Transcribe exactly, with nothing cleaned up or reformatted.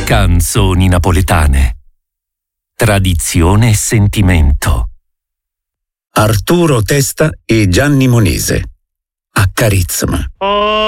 Canzoni napoletane. Tradizione e sentimento. Arturo Testa e Gianni Monese. Accarezzami.